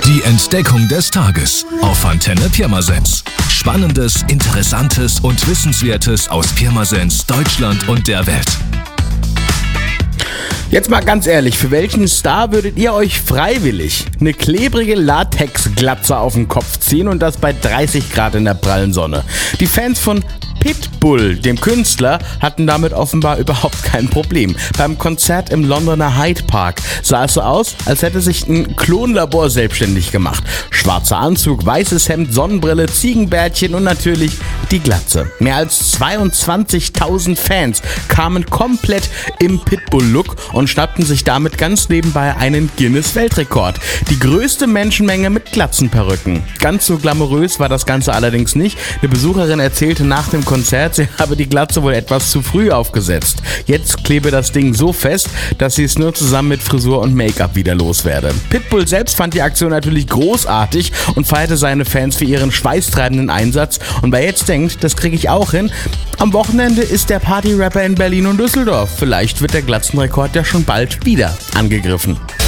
Die Entdeckung des Tages auf Antenne Pirmasens. Spannendes, Interessantes und Wissenswertes aus Pirmasens, Deutschland und der Welt. Jetzt mal ganz ehrlich, für welchen Star würdet ihr euch freiwillig eine klebrige Latexglatze auf den Kopf ziehen und das bei 30 Grad in der prallen Sonne? Die Fans von Pitbull, dem Künstler, hatten damit offenbar überhaupt kein Problem. Beim Konzert im Londoner Hyde Park sah es so aus, als hätte sich ein Klonlabor selbstständig gemacht. Schwarzer Anzug, weißes Hemd, Sonnenbrille, Ziegenbärtchen und natürlich die Glatze. Mehr als 22.000 Fans kamen komplett im Pitbull-Look und schnappten sich damit ganz nebenbei einen Guinness-Weltrekord. Die größte Menschenmenge mit Glatzenperücken. Ganz so glamourös war das Ganze allerdings nicht. Eine Besucherin erzählte nach dem Konzert, sie habe die Glatze wohl etwas zu früh aufgesetzt. Jetzt klebe das Ding so fest, dass sie es nur zusammen mit Frisur und Make-up wieder loswerde. Pitbull selbst fand die Aktion natürlich großartig und feierte seine Fans für ihren schweißtreibenden Einsatz. Und wer jetzt denkt, das kriege ich auch hin, am Wochenende ist der Party-Rapper in Berlin und Düsseldorf. Vielleicht wird der Glatzenrekord ja schon bald wieder angegriffen.